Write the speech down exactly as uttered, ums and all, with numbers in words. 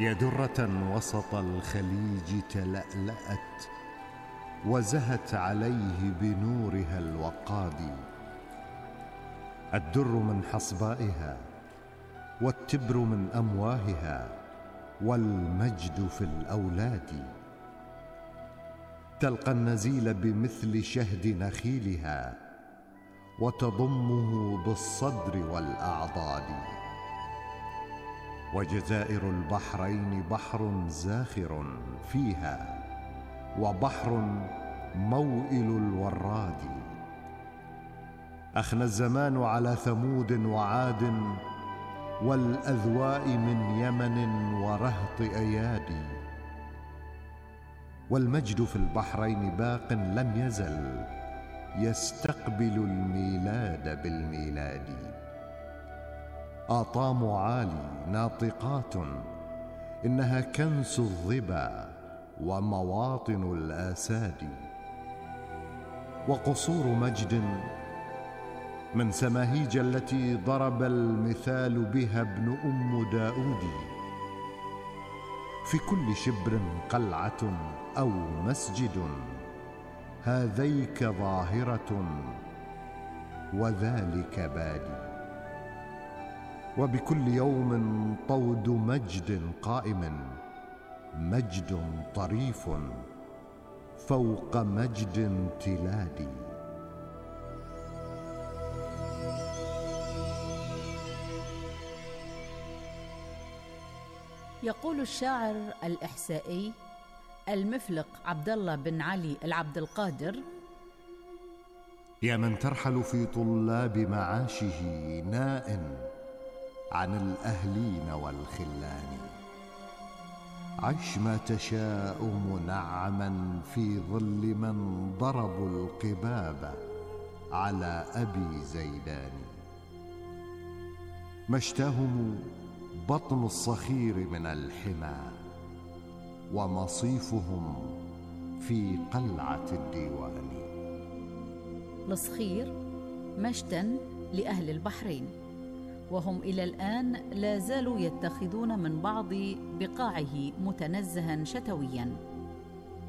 يا درة وسط الخليج تلألأت وزهت عليه بنورها الوقاد. الدر من حصبائها والتبر من أمواهها والمجد في الأولاد. تلقى النزيل بمثل شهد نخيلها وتضمه بالصدر والأعضاد. وجزائر البحرين بحر زاخر فيها وبحر موئل الوراد. أخنى الزمان على ثمود وعاد والأذواء من يمن ورهط أيادي. والمجد في البحرين باق لم يزل يستقبل الميلاد بالميلاد. آطام عالي ناطقات إنها كنس الظبا ومواطن الآساد. وقصور مجد من سماهيج التي ضرب المثال بها ابن أم داود. في كل شبر قلعة أو مسجد هذيك ظاهرة وذلك بادي. وبكل يوم طود مجد قائم مجد طريف فوق مجد تلادي. يقول الشاعر الإحسائي المفلق عبد الله بن علي العبد القادر: يا من ترحل في طلاب معاشه ناء عن الأهلين والخلان. عش ما تشاء منعما في ظل من ضربوا القباب على أبي زيدان. ما اشتاهم بطن الصخير من الحمى ومصيفهم في قلعة الديوان. الصخير مشتا لأهل البحرين، وهم إلى الآن لا زالوا يتخذون من بعض بقاعه متنزها شتويا.